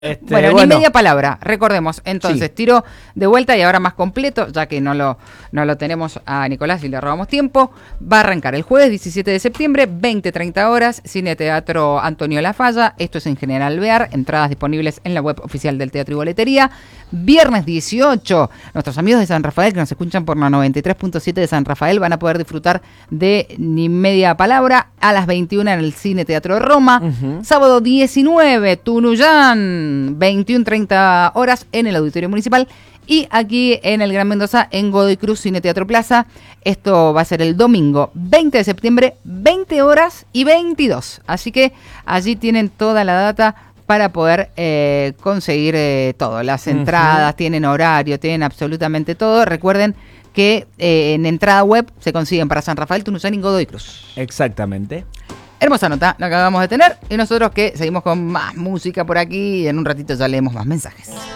Bueno, ni media palabra, recordemos. Entonces, sí. Tiro de vuelta y ahora más completo, ya que no lo tenemos a Nicolás y le robamos tiempo. Va a arrancar el jueves 17 de septiembre, 20-30 horas, Cine Teatro Antonio Lafalla. Esto es en General Bear, entradas disponibles en la web oficial del Teatro y Boletería. Viernes 18, nuestros amigos de San Rafael, que nos escuchan por la 93.7 de San Rafael, van a poder disfrutar de Ni media palabra a las 21 en el Cine Teatro Roma. Sábado 19, Tunuyán, 21-30 horas en el Auditorio Municipal. Y aquí en el Gran Mendoza, en Godoy Cruz, Cine Teatro Plaza. Esto va a ser el domingo 20 de septiembre, 20 horas y 22. Así que allí tienen toda la data para poder conseguir todo. Las entradas, tienen horario, tienen absolutamente todo. Recuerden que en entrada web se consiguen para San Rafael, Tunuyán y Godoy Cruz. Exactamente. Hermosa nota la que acabamos de tener. Y nosotros que seguimos con más música por aquí y en un ratito ya leemos más mensajes.